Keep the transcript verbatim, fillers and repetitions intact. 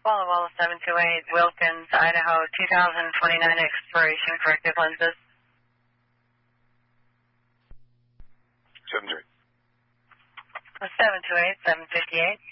Walla Walla seven two eight, Wilkins, Idaho, two thousand twenty-nine expiration, corrective lenses. seven two eight. seven two eight, seven fifty-eight.